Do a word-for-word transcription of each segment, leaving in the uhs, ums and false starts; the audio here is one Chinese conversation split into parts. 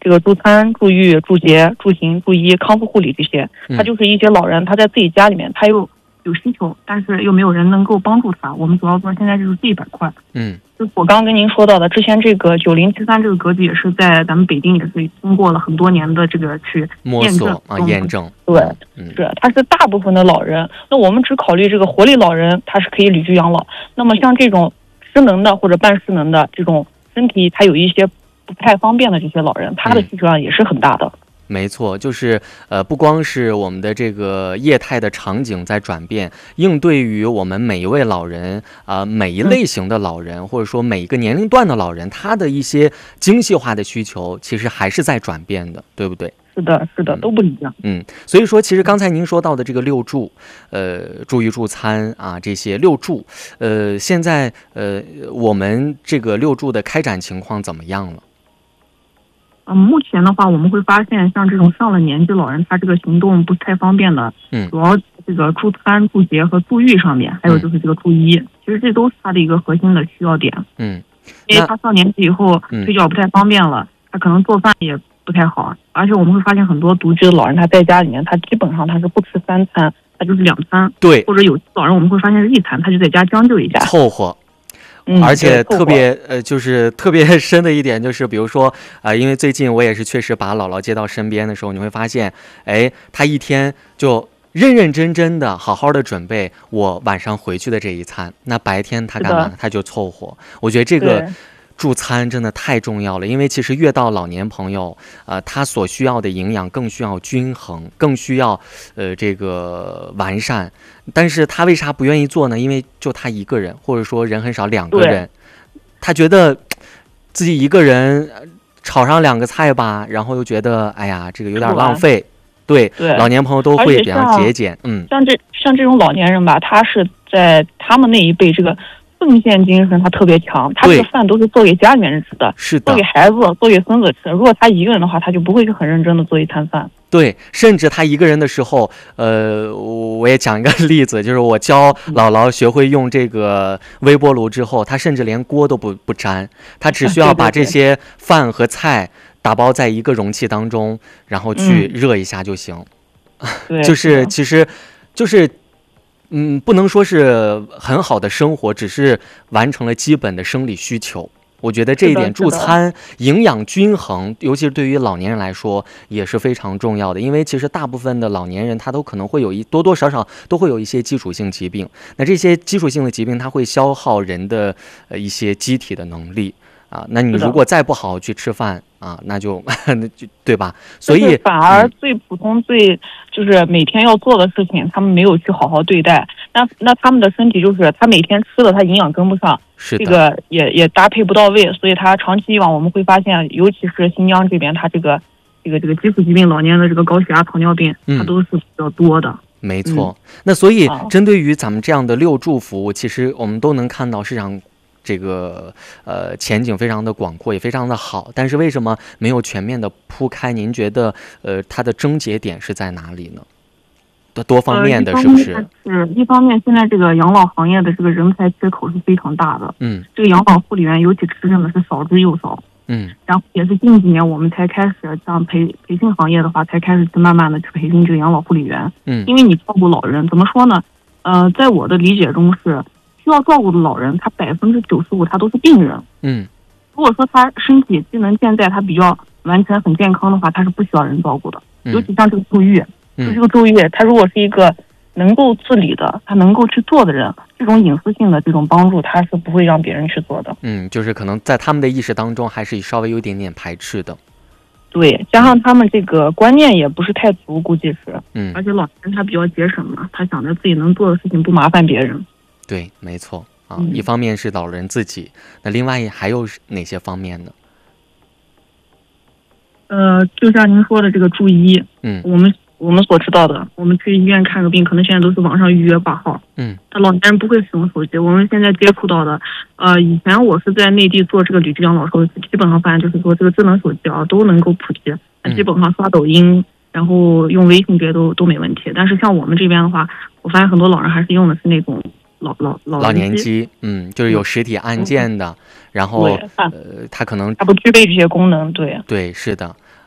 这个助餐、助育、助洁、助行、助医、康复护理这些，他就是一些老人他在自己家里面他又有需求，但是又没有人能够帮助他。我们主要做现在就是这一板块。 嗯， 就我刚刚跟您说到的，之前这个九零七三这个格局也是在咱们北京也是经过了很多年的这个去摸索啊验证。 对， 嗯、 是它是大部分的老人，那我们只考虑这个活力老人，他是可以旅居养老。那么像这种失能的或者半失能的这种身体他有一些不太方便的这些老人，他的需求量也是很大的。 嗯没错，就是呃，不光是我们的这个业态的场景在转变，应对于我们每一位老人啊、呃，每一类型的老人、嗯，或者说每一个年龄段的老人，他的一些精细化的需求，其实还是在转变的，对不对？ 是的，是的，都不一样。 嗯，所以说，其实刚才您说到的这个六助，呃，助育助餐啊，这些六助，呃，现在呃，我们这个六助的开展情况怎么样了？ 嗯，目前的话，我们会发现，像这种上了年纪老人，他这个行动不太方便的， 嗯， 主要这个助餐、助洁和助育上面，还有就是这个助医、嗯，其实这都是他的一个核心的需要点。 嗯， 因为他上年纪以后腿脚不太方便了，他可能做饭也不太好，而且我们会发现很多独居的老人，他在家里面，他基本上他是不吃三餐，他就是两餐， 对， 或者有老人我们会发现是一餐，他就在家将就一下， 凑合。 嗯、 而且特别呃，就是特别深的一点就是，比如说啊、呃，因为最近我也是确实把姥姥接到身边的时候，你会发现，哎，她一天就认认真真的、好好的准备我晚上回去的这一餐。那白天她干嘛呢？她就凑合。我觉得这个助餐真的太重要了，因为其实越到老年朋友，呃，他所需要的营养更需要均衡，更需要呃这个完善。但是他为啥不愿意做呢？因为就他一个人，或者说人很少，两个人，他觉得自己一个人炒上两个菜吧，然后又觉得哎呀这个有点浪费。对， 对， 老年朋友都会比较节俭。嗯， 像这像这种老年人吧，他是在他们那一辈这个奉献精神他特别强，他这个饭都是做给家里面人吃的， 是的， 做给孩子、做给孙子吃。如果他一个人的话，他就不会是很认真的做一餐饭。 对，甚至他一个人的时候，呃，我也讲一个例子，就是我教姥姥学会用这个微波炉之后，他甚至连锅都不不沾，他只需要把这些饭和菜打包在一个容器当中，然后去热一下就行。 嗯、 就是其实，就是嗯，不能说是很好的生活，只是完成了基本的生理需求。我觉得这一点助餐营养均衡，尤其是对于老年人来说也是非常重要的。因为其实大部分的老年人他都可能会有一多多少少都会有一些基础性疾病，那这些基础性的疾病它会消耗人的呃一些机体的能力啊。那你如果再不好好去吃饭啊，那就那就对吧？所以反而最普通、嗯、最就是每天要做的事情，他们没有去好好对待，那那他们的身体就是他每天吃的他营养跟不上。 是的， 这个也也搭配不到位，所以他长期以往我们会发现，尤其是新疆这边，他这个这个这个基础疾病，老年的这个高血压、糖尿病，它都是比较多的。 嗯、没错、嗯，那所以针对于咱们这样的六助服务，其实我们都能看到市场这个呃前景非常的广阔，也非常的好。但是为什么没有全面的铺开？您觉得呃它的症结点是在哪里呢？多方面的是不是？ 是一方面，现在这个养老行业的这个人才缺口是非常大的。 嗯，这个养老护理员尤其吃真的是少之又少。 嗯， 然后也是近几年我们才开始像培培训行业的话，才开始去慢慢的去培训这个养老护理员。 嗯， 因为你照顾老人，怎么说呢？呃，在我的理解中是，需要照顾的老人，他百分之九十五他都是病人。 嗯， 如果说他身体机能健在，他比较完全很健康的话，他是不需要人照顾的。 嗯、 尤其像这个助育。 嗯、 就这个助育，他如果是一个能够自理的，他能够去做的人，这种隐私性的这种帮助，他是不会让别人去做的。 嗯，就是可能在他们的意识当中，还是稍微有一点点排斥的。 对，加上他们这个观念也不是太足，估计是。 嗯。 而且老人他比较节省嘛，他想着自己能做的事情不麻烦别人。 对，没错啊、 嗯。 一方面是老人自己，那另外还有哪些方面呢？ 呃，就像您说的这个助医， 嗯， 我们。我们所知道的，我们去医院看个病，可能现在都是网上预约挂号。 嗯， 他老年人不会使用手机。我们现在接触到的，呃，以前我是在内地做这个旅居养老时候，基本上发现就是说这个智能手机啊都能够普及，基本上刷抖音，然后用微信这些都都没问题。但是像我们这边的话，我发现很多老人还是用的是那种老老老老年机，嗯，就是有实体按键的，嗯、然后呃，他可能他不具备这些功能，对对，是的。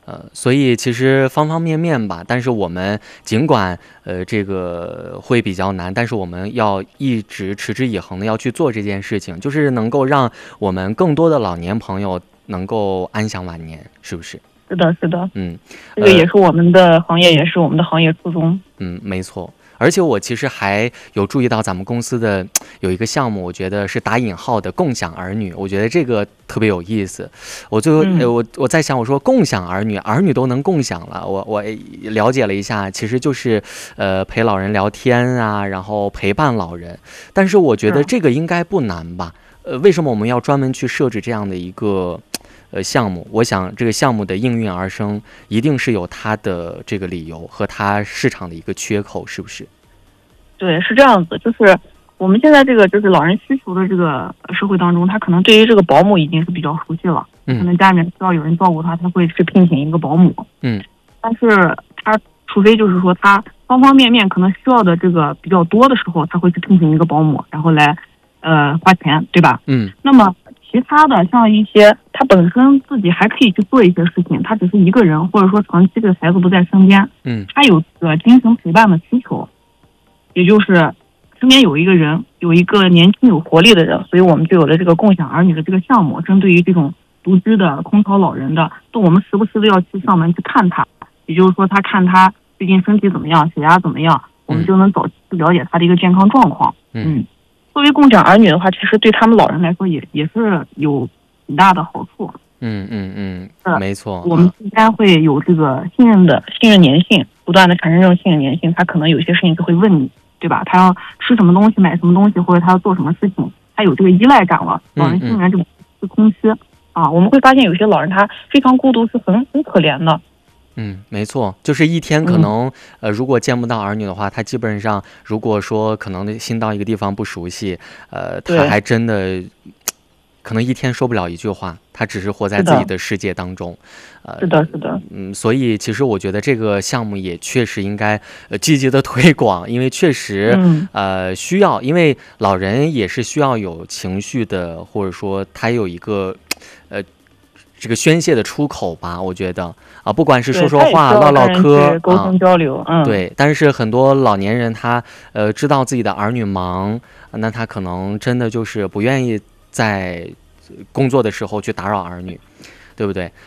呃，所以其实方方面面吧，但是我们尽管呃这个会比较难，但是我们要一直持之以恒的要去做这件事情，就是能够让我们更多的老年朋友能够安享晚年，是不是？ 是的，是的， 嗯， 这个也是我们的行业，也是我们的行业初衷。 嗯，没错。而且我其实还有注意到咱们公司的有一个项目，我觉得是打引号的共享儿女，我觉得这个特别有意思。我就、 嗯呃、我我在想，我说共享儿女，儿女都能共享了，我我了解了一下，其实就是呃陪老人聊天啊，然后陪伴老人。但是我觉得这个应该不难吧？呃，为什么我们要专门去设置这样的一个？呃，项目，我想这个项目的应运而生，一定是有它的这个理由和它市场的一个缺口，是不是？ 对，是这样子，就是我们现在这个就是老人需求的这个社会当中，他可能对于这个保姆已经是比较熟悉了， 嗯， 可能家里面需要有人照顾他，他会去聘请一个保姆， 嗯， 但是他除非就是说他方方面面可能需要的这个比较多的时候，他会去聘请一个保姆，然后来呃花钱，对吧？ 嗯， 那么。其他的像一些他本身自己还可以去做一些事情，他只是一个人，或者说长期这个孩子不在身边， 嗯， 他有这个精神陪伴的需求，也就是身边有一个人，有一个年轻有活力的人，所以我们就有了这个共享儿女的这个项目，针对于这种独居的空巢老人的，都我们时不时的要去上门去看他，也就是说他看他最近身体怎么样，血压怎么样，我们就能早期了解他的一个健康状况。嗯。嗯，作为共享儿女的话，其实对他们老人来说也也是有很大的好处。 嗯嗯嗯，没错。 我们之间会有这个信任的信任粘性，不断的产生这种信任粘性。他可能有些事情就会问你，对吧？他要吃什么东西，买什么东西，或者他要做什么事情，他有这个依赖感了。老人心里面这个是空虚啊。我们会发现有些老人他非常孤独，是很很可怜的。 嗯，没错，就是一天可能、嗯、呃，如果见不到儿女的话，他基本上如果说可能新到一个地方不熟悉，呃，他还真的可能一天说不了一句话，他只是活在自己的世界当中。呃， 是的，是的， 嗯，所以其实我觉得这个项目也确实应该呃积极的推广，因为确实、嗯、呃需要，因为老人也是需要有情绪的，或者说他有一个呃。这个宣泄的出口吧，我觉得啊，不管是说说话、唠唠嗑、 沟通交流， 啊、嗯，对。但是很多老年人他呃知道自己的儿女忙，那他可能真的就是不愿意在工作的时候去打扰儿女，对不对？